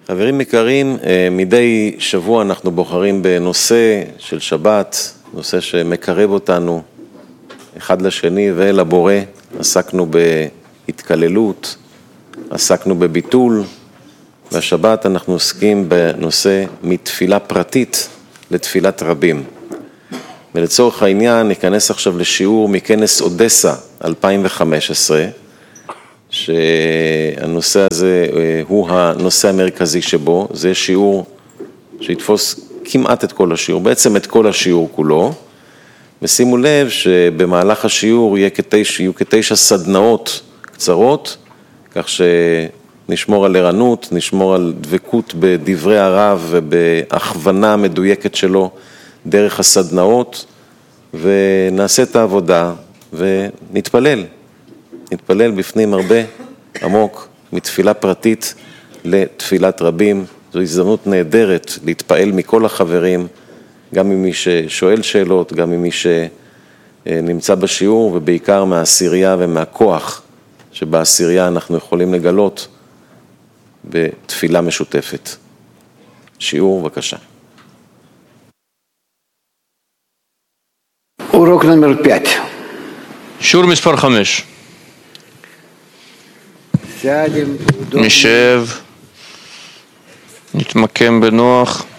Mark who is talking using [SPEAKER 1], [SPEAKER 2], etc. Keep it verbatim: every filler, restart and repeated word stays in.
[SPEAKER 1] חברים יקרים, מדי שבוע אנחנו בוחרים בנושא של שבת, נושא שמקרב אותנו אחד לשני ולבורא. עסקנו בהתקללות, עסקנו בביטול, והשבת אנחנו עוסקים בנושא מתפילה פרטית לתפילת רבים. ולצורך העניין ניכנס עכשיו לשיעור מכנס אודסה אלפיים וחמש עשרה, שהנושא הזה הוא הנושא המרכזי שבו. זה שיעור שיתפוס כמעט את כל השיעור, בעצם את כל השיעור כולו. ושימו לב שבמהלך השיעור יהיו כתשע, יהיו כתשע סדנאות קצרות, כך שנשמור על ערנות, נשמור על דבקות בדברי הרב ובהכוונה מדויקת שלו דרך הסדנאות, ונעשה את העבודה ונתפלל. נתפלל בפנים הרבה עמוק מתפילה פרטית לתפילת רבים. זו הזדמנות נהדרת להתפעל מכל החברים, גם ממי ששואל שאלות, גם ממי שנמצא בשיעור, ובעיקר מהעשירייה ומהכוח שבעשירייה אנחנו יכולים לגלות בתפילה משותפת. שיעור בבקשה.
[SPEAKER 2] урок номер пять.
[SPEAKER 3] שיעור מספר חמש. נשב, נתמקם בנוח.